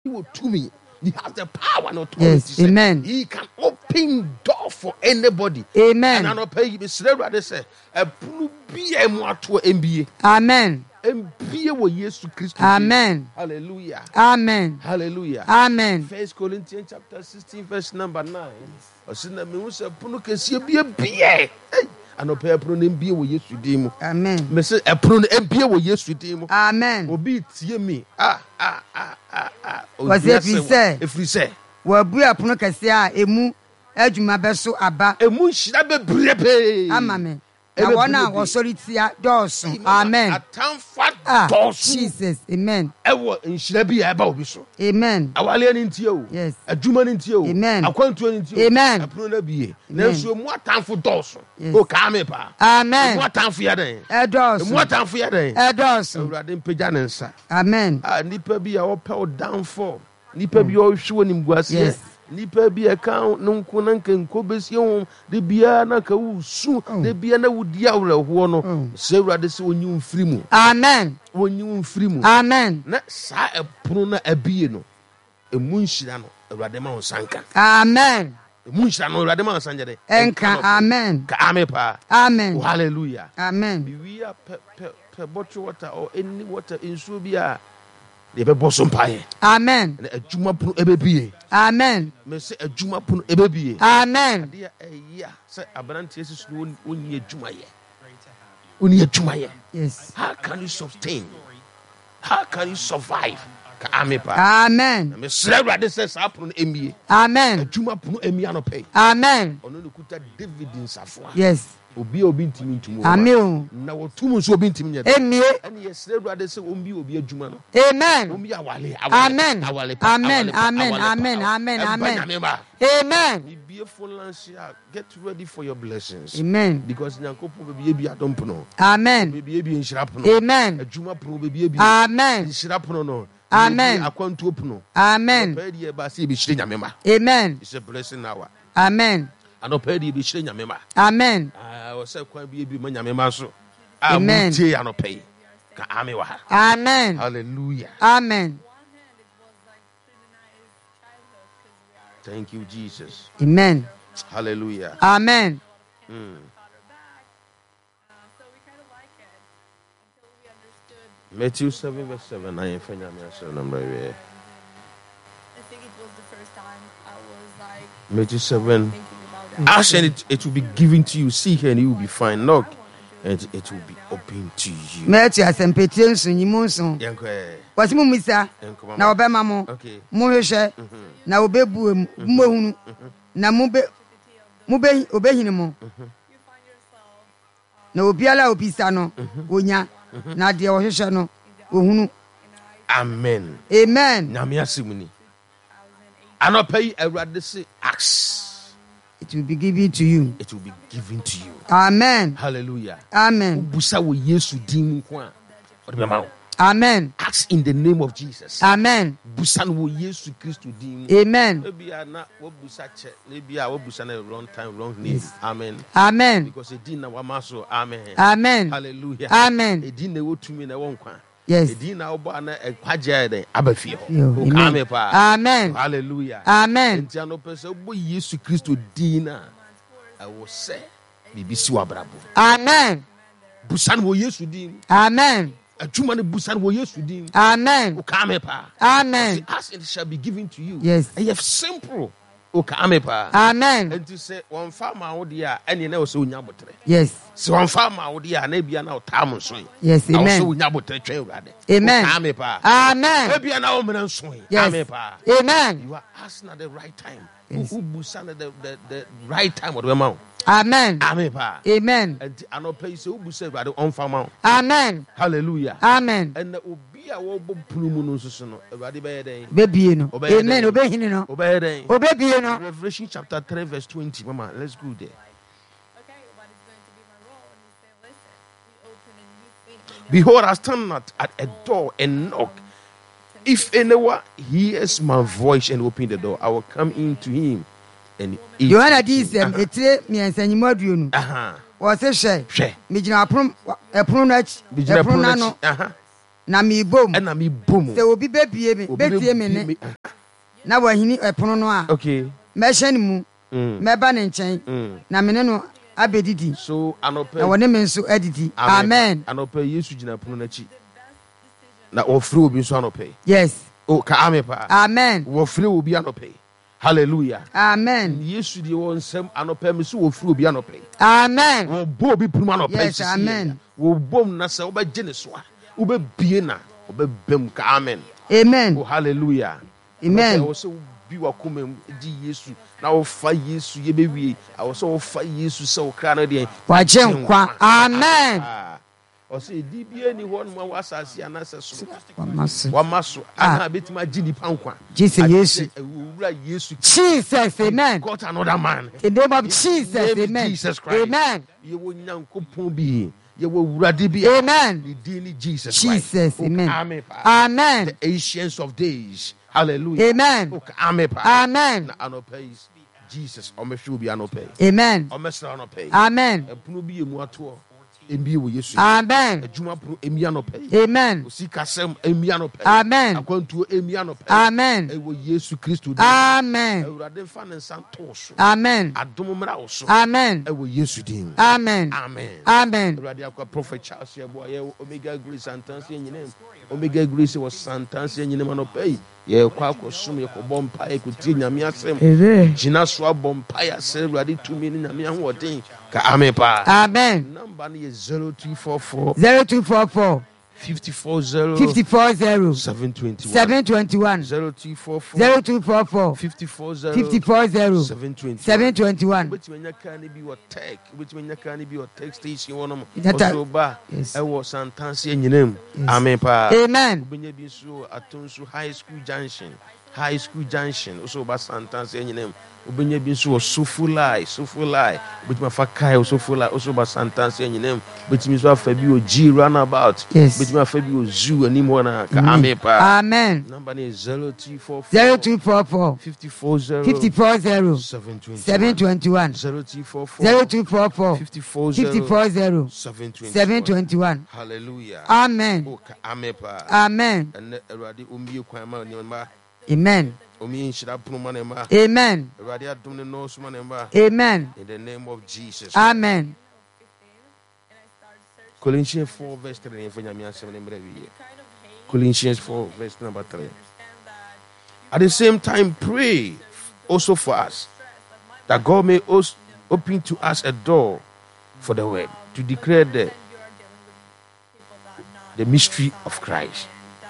to me. He has the power and authority. Yes. Amen. He can open door for anybody. Amen. And I don't pay you. They say, "A MBA." Amen. MBA was Jesus Christ. Amen. Hallelujah. Amen. Hallelujah. Amen. 1 Corinthians chapter 16, verse number 9. I said, "Me say puno kesi be MBA." And pay puno MBA was Jesus dimu. Amen. Me say puno MBA was Jesus dimu. Amen. Obi tie me. Was if he say? If we say. Wabu apono kese a emu adwuma beso aba. Emu shira be brepe. Amen. Na wona wo sori tia dawson. Amen. Jesus. Amen. Ewo nshira bi eba obi so. Amen. Awale ni ntie o. Yes. Adwuma ni ntie o. Amen. Akwantu ni ntie o. Amen. Apono na biye. Na so mu atamfo dawson. Yes. O ka me pa. Amen. Mu atamfo ya den. Dawson. Mu atamfo ya den. Dawson. Awurade mpagya ne nsa. Amen. Nipa bi a opɛ o downfall. Nipa bi o hwe woni mguase. Yes. Nipa bi aka no nko na nko besi ho de bia na ka wusu de bia na wudi awreho no se Awurade se onyi mfiri mu. Amen. Onyi mfiri mu. Amen. Na sa epono na abie no emu nhira no Awurade ma ho sanka. Amen. Emu nhira no Awurade ma ho sanka de. Enka. Amen. Ka ame pa. Amen. Oh, hallelujah. Amen. We are per bottle water or any water in Subia. They be bosom pie. Amen. And a juma puno ebebie. Amen. Me say a juma puno ebebie. Amen. Dear yeah, say abranti is only a juma ye. Only a juma ye. Yes. How can you sustain? How can you survive? Amepa. Amen. Me say rather says happen MBA. Amen. A juma puno emia no pay. Amen. Ono no kuta David in Safwa. Yes. Obi ntimi ntumu. Amen. Na wotum so obi ntimi nyɛ. Emie. Ɛne yɛsrɛ Awurade sɛ obi adwuma no. Amen. Obi awale. Amen. Amen. Amen. Amen. Amen. Amen. Amen. Be full get ready for your blessings. Amen. Because Nyankopɔn be adompono. Amen. Be nhyirapono. Amen. Adwuma pono be Amen. nhyirapono no. Amen. Akwantu opono. Amen. Pɛdi ba se be hyire nyamema. Amen. It's a blessing hour. Amen. Anɔpɛ be hyire nyamema. Amen. Ɔsɛ kwan bi ma nyamema so. Amen. Amutie anɔpɛ. Ka ame wa. Amen. Hallelujah. Amen. Thank you, Jesus. Amen. Hallelujah. Amen. So we kind of like it until we understood. Matthew 7 verse 7. I am finding myself number here. I think it was the first time I was like Matthew 7. thinking about it. Ask and it will be given to you. Seek and you will be found. Knock and it will be open to you. Matthew asempetien so nyimu so. Yankwe. Wasi mu misa na obema mo. Okay. Mo hwehwe na obebu mu mohunu na obehini mo. You find yourself Na obiala obisa no onya na de ohwehwe no ohunu. Amen. Amen. Nyame asimuni. Anopai Awurade say ask. It will be given to you. It will be given to you. Amen. Hallelujah. Amen. Busa wo Yesu din ko a. Odebema. Amen. Ask in the name of Jesus. Amen. Busa wo Yesu Christo din. Amen. Maybe na wo busa che. Maybe wo busa na wrong time, wrong name. Amen. Amen. Because it din na wa maso. Amen. Amen. Hallelujah. Amen. It din na wo tumi na wo nkwa. Yes. It din na wo ba na ekwaje den abafie ho. Amen. Amen pa. Amen. Hallelujah. Amen. Enti anopese wo Yesu Christo din na I will say bibi si wa brabo. Amen. Busan wo Yesu din. Amen. Adwuma ne busan wo Yesu din. Amen. O ka me pa. Amen. Ask it shall be given to you. Yes. I have simple. O ka me pa. Amen. And to say one farmer wo dia ene na o so nya botre. Yes. So one farmer wo dia na bia na o tam so. Yes. Amen. O so nya botre twa urade. Amen. O ka me pa. Amen. E bia na o mena so. Yes. Ka me pa. Amen. You are asking at the right time. Yes. Who busan at the right time of the amount. Amen. Amen pa. Amen. And I know pay so who say rather on farm. Amen. Hallelujah. Amen. And the obi a wo punu no so no. Everybody be there. Baby no. Amen. Obehini no. Obey there. Obebi no. Revelation chapter 3 verse 20. Mama, let's go there. Okay, what is going to be my role? And he said, listen, we open a new thing. Behold, I stand at a door and knock. If anyone hears my voice and open the door, I will come into him and eat. Yohana di sem etire miensanyimu aduonu. Aha. Wo se hwe. Hwe. Migina apron no achi. Apron na no. Aha. na mebom ɛna mebom sɛ obi bɛbie me bɛtie me ne na wahini ɛpono no a okay mɛhyɛ ne mu mɛba ne nkyɛn na mene no abɛdidi so na anɔpɛ wɔne me nso adidi amen anɔpɛ yesu gyina pono n'akyi na wɔfrɛ obi nso anɔpɛ yes o ka ame paa amen wɔfrɛ obi anɔpɛ hallelujah amen yesu deɛ wɔ nsɛm anɔpɛ me so wɔfrɛ obi anɔpɛ amen wɔbɔ obi ponom anɔpɛ Yes, amen. wɔbom na sɛ wobɛgye ne so a wobɛbie na wɔbɛbam ka amen amen oh hallelujah Amen. ɛwɔ sɛ wobi wakoma mu gye yesu na wofa yesu yɛbɛwie ɛwɔ sɛ wofa yesu sɛ wo kra no deɛ wagye nkwa amen ɔsɛ ɛdi bia ni hɔ noma wɔ asase anaasɛ so wama so wama so ana bɛtumi agye nnipa nkwa gye sɛ Agye yesu sɛ owura yesu jesus amen got another man in the name of jesus Name is amen Jesus Christ. amen yɛwɔ nyankopɔn bi yɛwɔ wurade bi Amen. ne din ne jesus Jesus, Christ. amen. Amen pa. Amen. The ancients of days hallelujah Amen. Amen pa. Amen. na anɔpɛ yi jesus ɔmɛhwɛ obi anɔpɛ Amen. ɔmɛsra anɔpɛ yi Amen. ɛpono bi yɛ mu atoɔ ɛmbie wɔ yesu Amen. adwuma pono ɛmi anɔpɛ yi Amen. osikasɛm ɛmi anɔpɛ yi Amen. akwantuo ɛmi anɔpɛ yi Amen. ɛwɔ yesu kristo din Amen. awurade mfa ne nsa ntoo so Amen. adom mmra wo so Amen. ɛwɔ yesu din Amen. amen Amen. awurade akɔ prophet charles yɛboa yɛ omega grace santanse nyinam omega grace wɔ santanse nyinam anɔpɛ yi yɛkɔ akɔsom yɛkɔbɔ mpaeɛ kɔtie nyame asɛm Amen. gyina so abɔ mpaeɛ asɛ awurade tumi ne nyame ahoɔden ka amen paa Amen. number no yɛ 0244 0244 540 540 721 721 0244 0244 540 540 721 721 wobɛtumi anya kaa no bi wɔ tech wobɛtumi anya kaa no bi wɔ tech station hɔ nom Data- ɔso ba Yes. ɛwɔ santanseɛ nyinam amen paa Amen. wobɛnya bi nso ato nso high school junction wosɛ woba santanseɛ nyinam wobɛnya bi nso wɔ sofulai wobɛtumi afa kae wɔ sofulai wosɛ woba santanseɛ nyinam wobɛtumi nso afa bi wɔ g runabout Yes. wobɛtumi afa bi wɔ zoo anim hɔ no ka amen paa Amen. number no yɛ 0244 0244 540 540 721 721 0244 0244 540 540 721 721 hallelujah Amen. ka amen paa Amen. ɛnɛ awurade ɔmmie kwan ma nneɛma Amen. ɔmmie nhyira pono ma ne ma Amen. awurade adom ne nɔɔso ma ne ma Amen. in the name of jesus Amen. Colossians 4 verse 3 yɛmfa nyame asɛm ne mmerɛ wieɛ Colossians 4 verse number 3 at the same time pray also for us that God may also open to us a door for the word to declare the mystery of Christ.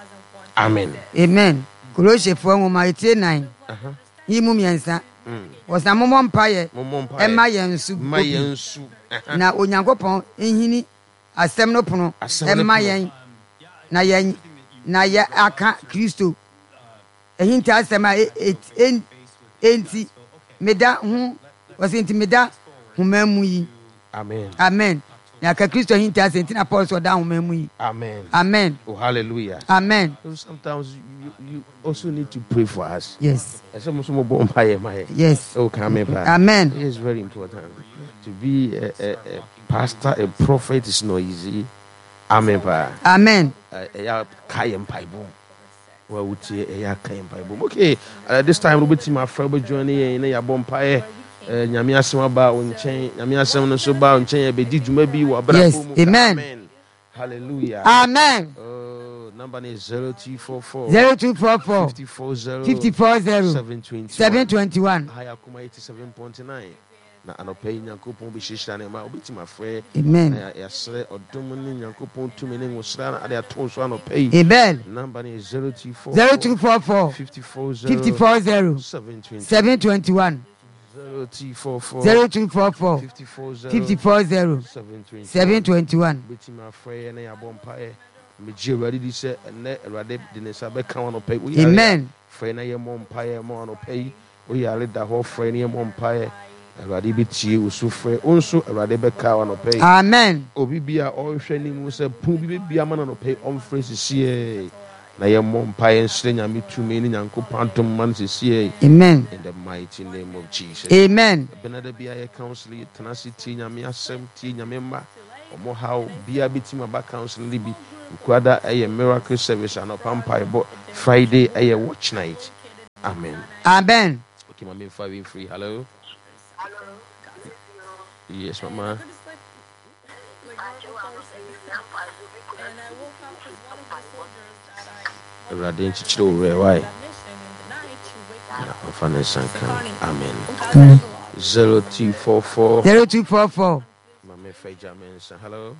Amen. Amen. Kolosiefoɔ nwoma etie 9 yi mu mmiɛnsa wɔsa mommɔ mpaeɛ ɛma yɛn nso Ma yɛn nsu. na onyankopɔn nhini asɛm no pono Asɛm no ɛma pono. yɛn na yɛ aka kristo ɛhinta asɛm a enti meda ho wɔsɛ nti meda homa mu yi Amen. amen na aka kristo hinta asɛm nti na paul sɛ ɔda homa mu yi Amen. amen Oh, hallelujah. amen So sometimes you also need to pray for us. yes And some bomb higher. yes Oh, come on. amen It is very important to be a pastor, a prophet is not easy. Amen. amen Kayan Bible. Well, would say a Kayan Bible. Okay, this time we'll be my friend journey in a bompire. Nyamia Samaba on chain, Nyamia Sam no Soba on chain, be did maybe what Yes, amen. Hallelujah. amen Oh, number is 0244 0244 540 540 721. 721 Higher Kuma 87.9. Na anɔpɛ nyankopɔn bɛhyehyɛ ne ma wobɛtumi afrɛ amen na yɛsrɛ ɔdom ne nyankopɔn tumi ne wo sra no ade ato so anɔpɛ yi amen number no yɛ 0244 0244 540 540 720 721 0244 0244 540 540 720 721 wobɛtumi afrɛ na yɛabɔ mpaeɛ megye awurade di sɛ ɛnɛ awurade de ne nsa bɛka wo anɔpɛ yi woyare a, amen frɛ na yɛmmɔ mpaeɛ ma wo anɔpɛ yi woyare da hɔ frɛ na yɛmmɔ mpaeɛ awurade bɛtie wo so frɛ wo nso awurade bɛka wo anɔpɛ yi amen obi bi a ɔrehwɛ ne mu sɛ pon bi bɛbia ma no anɔpɛ yi ɔmfrɛ sisiɛ na yɛmmɔ mpaeɛ nsrɛ nyame tumi ne nyankopɔn adom ma no sisiɛ amen in the mighty name of jesus amen benada bia yɛ council yɛtena se tie nyame asɛm tie nyame mma ɔmɔ haw bia bɛtumi aba council no bi Kwada a miracle service and a pampai, but Friday a watch night. Amen. Amen. Okay, my main 5 free. Hello. Yes, mama. Radin Chicho, why? Amen. 0244 0244. Mama Fejamin. Hello.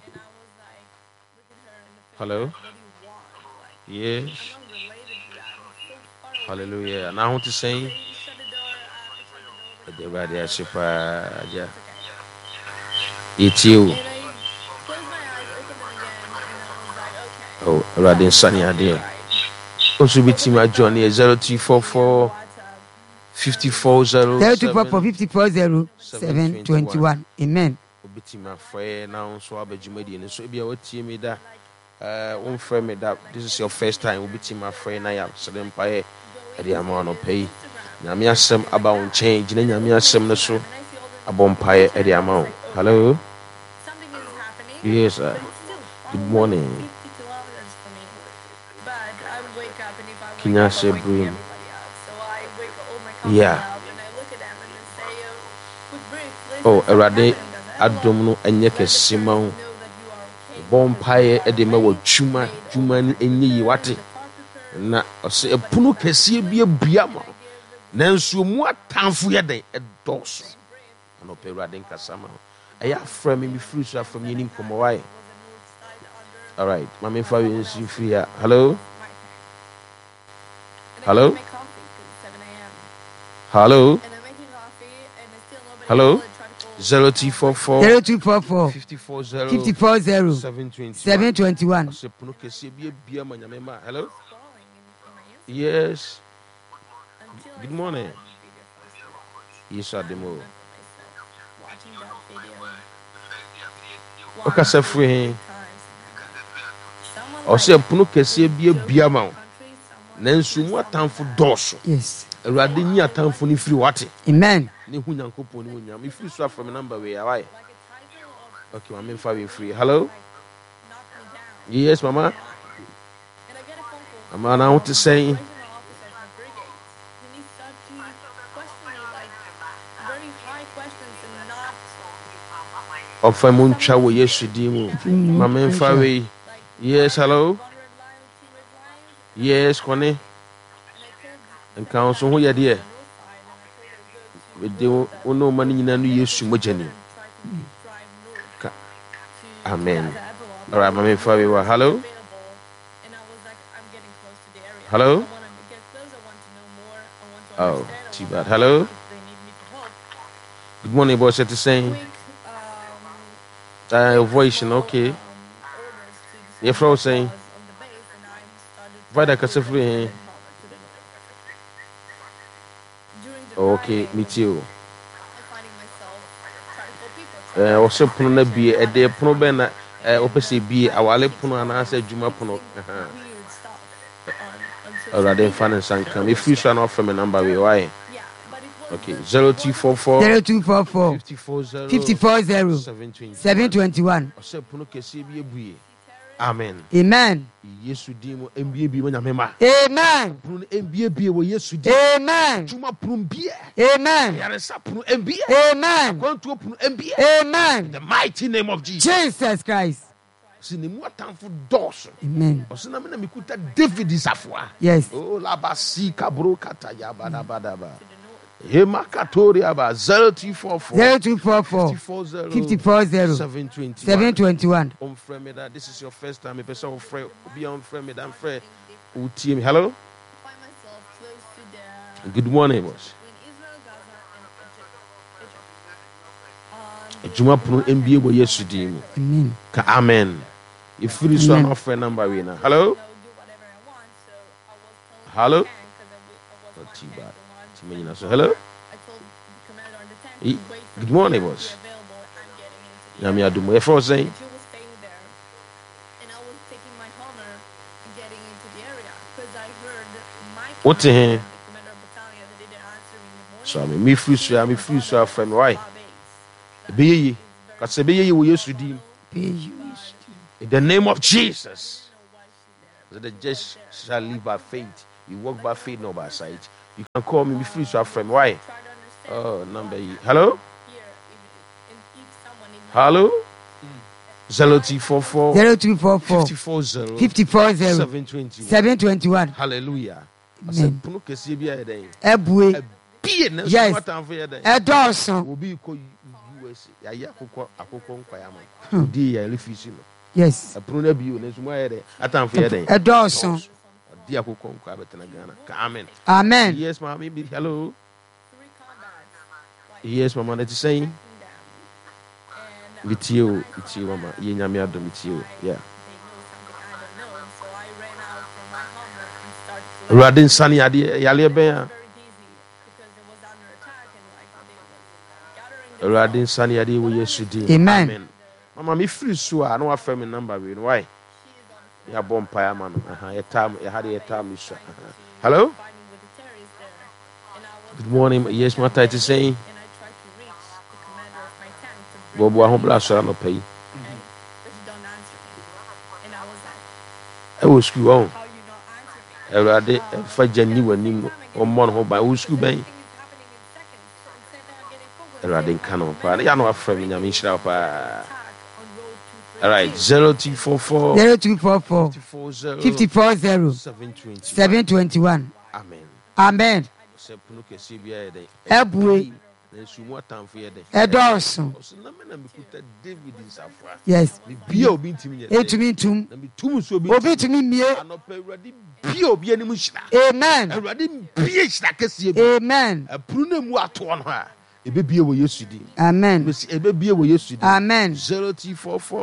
Hello. Yes. Hallelujah. And I want to say, the radio super. It's you. Oh, Radin Sunny idea. Also, be team at Johnny 0244 540 0244 721. Amen. Be team my friend now, so I'll be Jumadian. So be our team that one friend that this is your first time. We'll be team my friend. I am so then pay at the amount of pay. Namia some about change, then Namia some so about pay at the amount. Hello. Yes, sir. Good morning. Can I say broom? Yeah. Oh, Erade Adomno Enyeke Simon. Bompaye Edema wo Chuma ni enyi wate. Na ose epunu kese bia biama. Nanso mu atamfo ye den edoso. Ano pe Erade nkasama. Eya frame me free so from yenim komowai. All right, mama fa we free here. Hello. Hello? Hello? Hello? 0244 0244 540 721. Hello? Yes. Good morning. Yes, Ademo. Okay, sir, free. Ose puno kese bia ma. Nanso mu atamfo dɔɔso. Yes. Awurade nyi atamfo ni free wate. Amen. Ne hu Nyankopɔn ni munya. Me free so from number we away. Okay, mama fa we free. Hello? Yes, mama. Mama, now what to say? Ofa mun chawo Yesu di mu. Mama fa we. Yes, hello? Yes, Kwane. And council who you dear. With the no money in a new year's Mojani. Amen. All right, my father. Hello. Hello. Oh, too bad. Hello. Good morning, boss. At the same. Voice, okay. Your flow saying. Vada Kasafri. Okay, me too. Also, Puna be a day Punobena, Opesi be a Wale Puna and answer Juma Puno. Or rather, fun and sun come. If you shall not from a number, why? Okay, 0244 540 721. Also, Punoke CB. Amen. Amen. Yesu dimo MBB when amema. Amen. Prun MBB wo Yesu di. Amen. Chuma prun bia. Amen. Yaresa prun MBB. Amen. Going to prun MBB. Amen. In the mighty name of Jesus. Jesus Christ. Sinemu atamfo doso. Amen. Osina me na mikuta David isafwa. Yes. Oh labasi kabro kata ya badabadaba. Hemakatoria ba 0244 540 721. On frame that this is your first time. If you be on frame that frame. Hello. Good morning, boss. Juma puno MBA bo Yesu di mu. Amen. Amen. If you so an friend number we now. Hello. Hello. Hello. Good morning, boss. Yami Adumo. If I was saying, what to him? So me free so friend. Why? Be ye, because be ye will use to deem. In the name of Jesus. So the just shall live by faith. You walk by faith, not by sight. You can call me free to have friend. Why? Oh, number E. Hello? Hello? 0244 0244 540 540 721. 721. Hallelujah. I said, Puno kesi bi ayede. Ebue. Be na Yes. so matan for yede. Edoso. Obi ko US. Ya ya akoko nkwaya ma. Odi ya refuse no. Yes. Puno na bi o na so mo ayede. Atan for yede. Edoso. Odi akoko nkwaya betena Ghana. Amen. Amen. Yes, mommy. Hello. Yes, mama. That's saying. With you, mama. You nyame adom with you. Yeah. Radin Sani ade yale ben ya. Radin Sani ade wo Yesu din. Amen. Mama me free so a no afa me number we. Why? Ya bompa ya man. Ya time ya had ya time so. Hello? Good morning. Yes, my title saying. Bobo ahun bla so no pay. I was school on. Erade fa jani wanim o mon ho ba wo school ben. Erade nkan pa. Ya no afra me nyame nhira pa. All right, 0244 0244 540 721. Amen. Amen. Se puno kesi bia ye den. Ebue. Na sumu atamfo ye den. Edoso. Na me na me kuta David insafra. Yes. Me bia obi ntimi ye. Etumi ntum. Na me tum so obi. Obi tumi mie. Anopa Awurade bia obi anim hyira. Amen. Awurade bia hyira kese bi. Amen. Apunu na mu ato no ha. Ebe bia wo Yesu din. Amen. Ebe bia wo Yesu din. Amen. 0244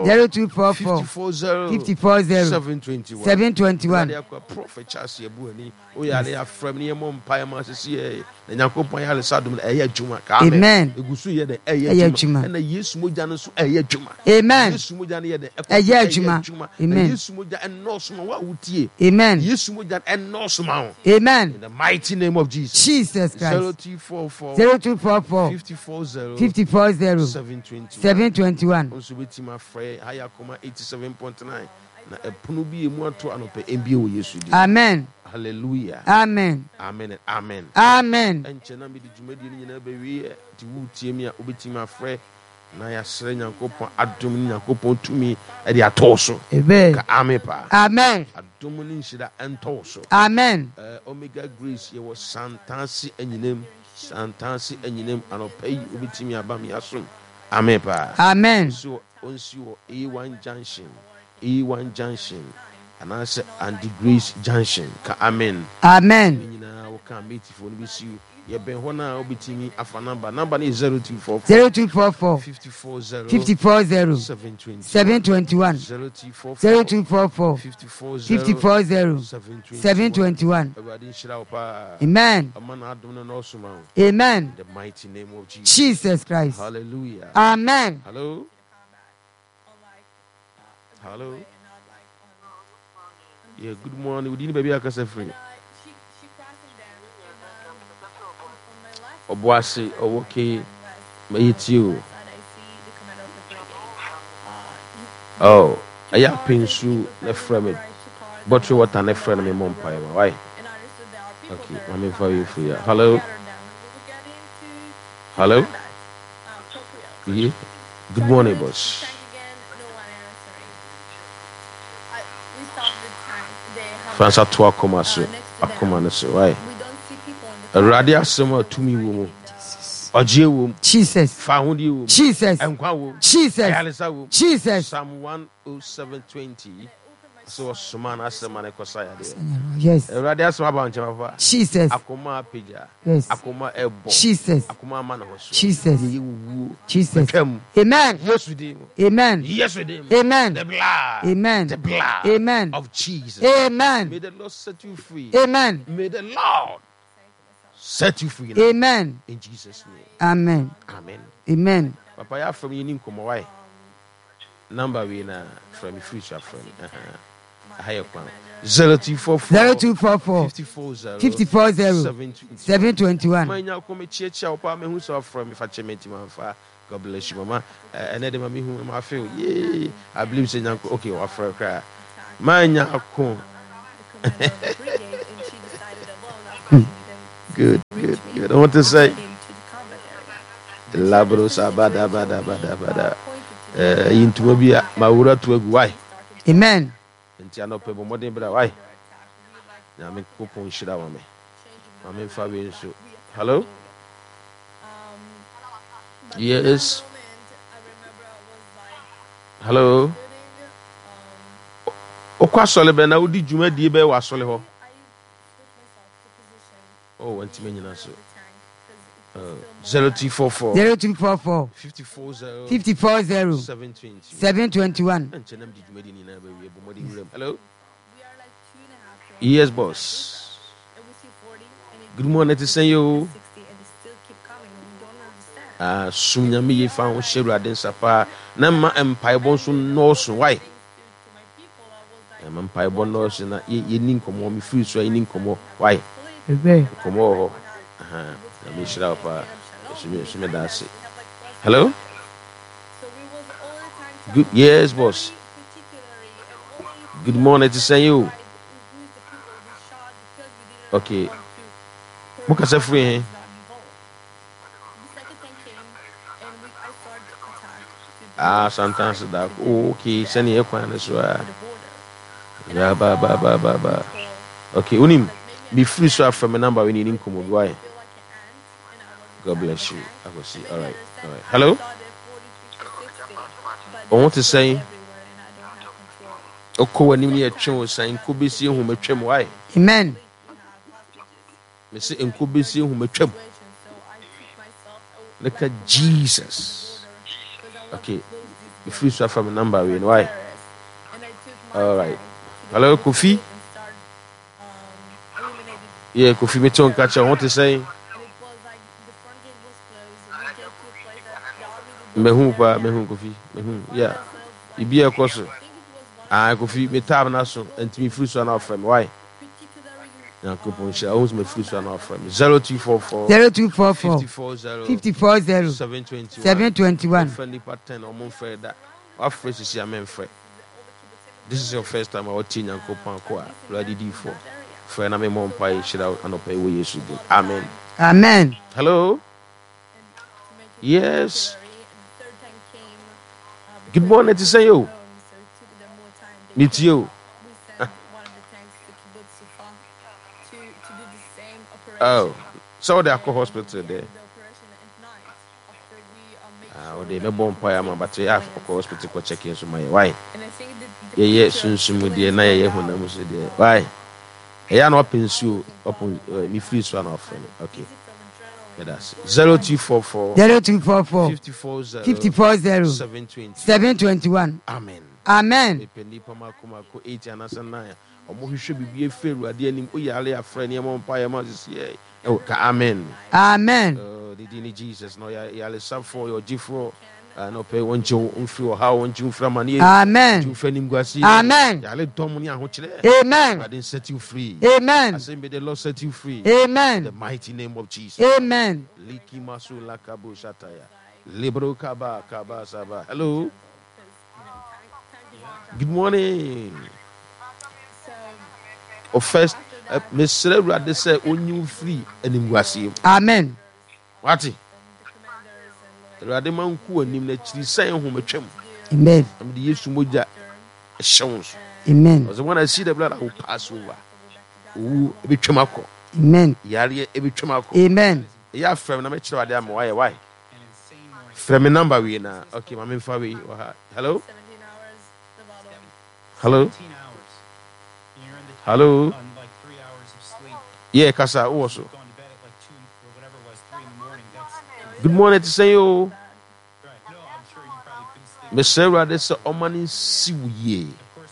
0244 540 721. Prophet Charles Yebuani. O ya le afrem ne mo mpae ma sese ye. Na Yakobon ya le sadum eye adwuma ka. Amen. Egusu ye de eye adwuma. Na Yesu moja no so eye adwuma. Amen. Yesu moja ne ye de eye adwuma. Amen. Yesu moja ennoso ma wa wutie. Amen. Yesu moja ennoso ma wo. Amen. In the mighty name of Jesus. Jesus Christ. 0244 540 721. Also with my friend Hayakoma 87.9. Na epunu bi emu ato anope embie wo Yesu di. Amen. Hallelujah. Amen. Amen and amen. Amen. Enche na me di dwumadi ni nyina be wie ti wu tie mi a obeti ma frɛ na ya sere Nyankopɔn adom ni Nyankopɔn tumi e de atoso. Amen. Ka amen pa. Amen. Adom ni nhira entoso. Amen. Omega Grace ye was santansi enyinem. Santansi enyinem anope yi obeti mi aba mi asom. Amen pa. Amen. So onsi wo A1 junction and answer and the Grace junction ka amen. Amen. Nyina wo kan meet for no be see ye ben ho na obetimi afa number is 0244 0244 540 721. 0244 540 721. Amen. Amen. The mighty name of Jesus. Jesus Christ. Hallelujah. Amen. Hello. Hello. Yeah, good morning. We didn't baby akasa free. Obuasi, okay. May it you. Oh, I have pinsu left from it. But you what an friend me mom pie. Why? Okay, I'm for you for you. Hello. Hello. Yeah. Good morning, boss. France at 2 akoma no so why Awurade asem to me wo oje wo Jesus fa hodi wo Jesus enkwa wo Jesus ayalesa wo Jesus. Psalm 107:20 so Suman asem na kosa ya de Yes. Awurade asem aba nche papa Jesus. akoma apija Yes. akoma ebo Jesus. akoma ama na ho so Jesus. ye wu Jesus. Amen. Amen. Amen. Yes with him. Amen. The blood. Amen. The blood. Amen. Of Jesus. Amen. May the Lord set you free. Amen. May the Lord set you free. Amen. In Jesus' name. Amen. Amen. Amen. Papa, ya from you nim komo why? Number we na from future from. Higher kwan. 0244 540 721. Manya come checha opa me hu so from me fa chementi manfa. God bless you, mama. And then mama hu ma feel. Yeah. I believe say nyanko okay, wa fra kra. Manya ko commander of the brigade, and she decided alone after she didn't Good. reach me I want to say, into the combat area. Labro Sabada Bada Bada Bada. Into Mobia, Maura to a why. Amen. And Tiano Pebo Modern Bra, why? Now make coupon shit out of me. I'm in Fabian. Hello? Yes. Hello? Okwasole be na odi dwuma die be wasole ho. Oh, antimenya so. 0244 0244 540 721. Hello? Yes, boss. Good morning to say you. Sunya me ye found Shira den Sapa. Nama empire bonso no so why? Empire bonus na ye nin komo me free so ye nin komo why? Komo me shira pa me dance. Hello? Good, yes, boss. Good morning to say you. Okay. Mukasa free. Sometimes that okay, send you a so yeah, ba. Okay, unim be free so from a number we need income. Why? God bless you. I will see. All right. Hello? I want to say, Oko when you are saying, could be seeing whom a trim. Why? Amen. Me say, and could be seeing whom a trim. Look at Jesus. Okay. Be free so from a number we know. Why? All right. Hello, Kofi. Yeah, Kofi, me too. Catch. I want to say. Mehun Kofi. Yeah. Ibi e koso. Kofi me tab na so ntimi free so na offer me. Why? Na coupon share. I want me free so na offer me. 0244 540 721. Friendly pattern or mon frère that. What phrase is your main friend? This is your first time I watch in coupon ko bloody D4. Friend na me mon pai shira anope we Yesu do. Amen. Amen. Hello? Yes. Good morning to say you. Meet you. Oh, so they are hospital there. They may bomb Payama, but they have hospital for checking so my why. Yeah, soon with the Naya when I was there. Why? I am up in you upon me free one off. Okay. That's 0244 540 721. Amen. Amen. Amen. Amen. The Jesus no ya for your gifro no pay one jo unfri how one ju from mani. Amen. Amen. Ya dom ni ahokyere. Amen. I didn't set you free. Amen. I say may the Lord set you free. Amen. In the mighty name of Jesus. Amen. Liki masu lakabu shataya. Libro kaba saba. Hello. Good morning. First, Miss Rebra, they say, when you free and in Wasi. Amen. What? Radiman Ku and him, the saying whom a chum. Amen. I'm the use to Muja shows. Amen. Because when I see the blood, I will pass over. Ooh, a bit chumako. Amen. Yari, a bit chumako. Amen. Yeah, from a sure I am why. From a number we now. Okay, I'm in Fabi. Hello? Hello? Hello? Yeah, Kasa also. Good morning to say you. Miss Sarah, this is Omani Siwye.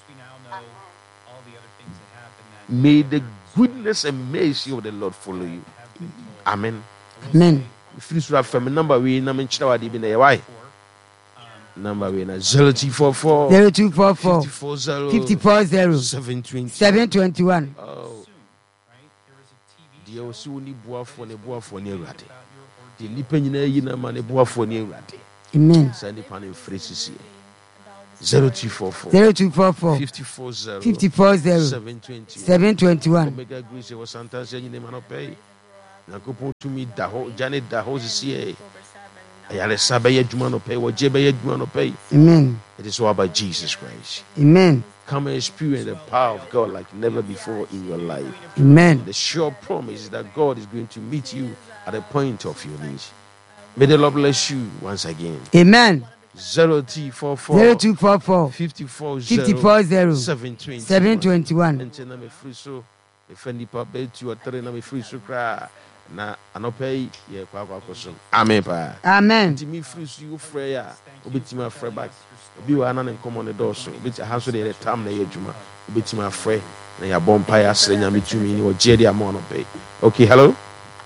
May the goodness and mercy of the Lord follow you. Amen. Amen. If you have from a number we named Chawadi bin a why? Number we na 0244 540 721. Oh. The Osuni Buafo ne Buafo ne Radi. The Lipenina Yina man ne Buafo ne Radi. Amen. Send it on in phrases here. 0244 0244 540 540 720. 721. Omega Grace was Santa Say name no pay. Nakopon to me da ho Janet da ho see. Ayale sabe adwuma no pay, wo jebe adwuma no pay. Amen. It is all about Jesus Christ. Amen. Come and experience the power of God like never before in your life. Amen. The sure promise is that God is going to meet you at the point of your needs. May the Lord bless you once again. Amen. 0244 0244 540 721. And tell me free so if any papa to or three me free so cry. Na anope ye kwa so. Amen pa. Amen. Me free so you freya. Obitima free back. Obi wa na nkom on the door so. Obi ha so the time na ye adwuma. Obitima free na ya bompa ya sre nya metumi ni o je dia mo no pay. Okay, hello.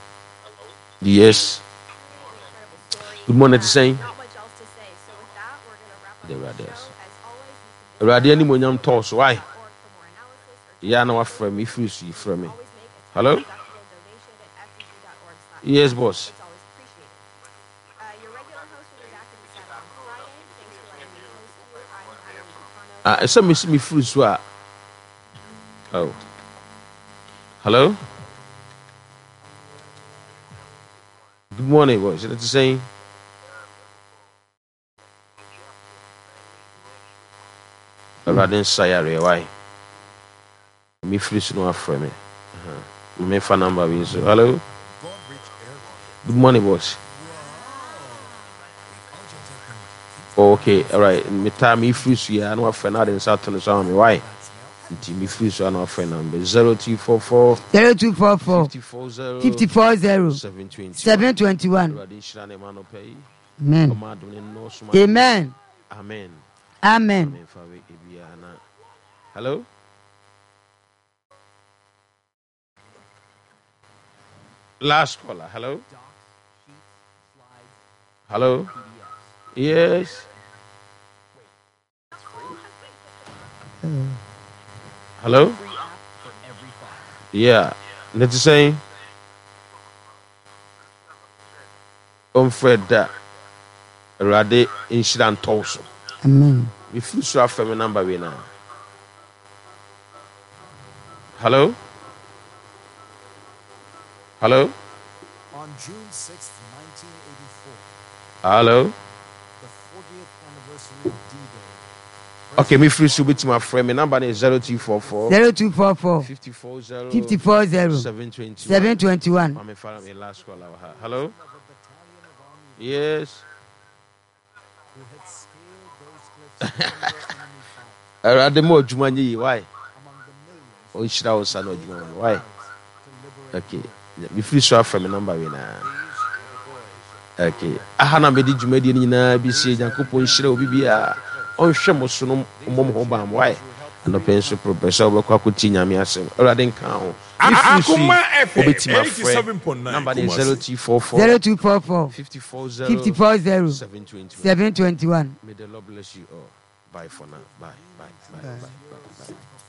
Yes. Good morning to saying. Not much else to say. So with that, we're going to wrap up The the radios. show. As always, Radio ni mo nyam toss why? .org for more analysis or Yeah, no from me free so from me. always make a Hello? tax-deductible donation at fbc.org/. Yes, boss. It's always appreciated. Your regular host will be back in the set on Friday. Thanks for letting me host you. I'm Natalie Bufano. So me free so. Oh. Hello? Good morning, boys. Is that the same? Radin Sayare, why? Me free no afraid me. Me fa number we so. Hello? Good morning, boss. Okay, all right. Me time me free so ya no afraid na den Saturn so me why? Nti me free so no afraid number 0244 0244 540 540 720. 721. Radin Shirane man pay. Amen. No so Amen. Amen. Amen. Amen. Fa we ebiana. Hello? Last caller. Hello? Hello? Yes. Hello? Yeah. That's the same. Fred that. Rade incident also. Amen. If you saw a number we now. Hello? Hello? On June 6th, 1984, Hello? the 40th anniversary of D-Day, Okay, me free to be to my friend. My number is 0244 0244 540 540 720. 721. I'm a me last call. Hello? Yes. who had scaled those cliffs before enemy fire, Rather more Jumani. Why? among the millions Oh, should I son of Jumani? Why? to liberate Okay. Me free to from my number we now. these are the boys. Okay. Ahana medi Jumadi na BC Jankupo Shiro Bibia. On Shamosunum Mom Hobam. Why? And the pencil professor Kwakutina Miasem. Or I didn't count. Akuma FM Obitima friend. 87.9 Number is Kumasi. 0244 0244 540 540 720. 721. May the Lord bless you all. Bye for now. Bye. Bye. Bye. Bye. Bye. Bye.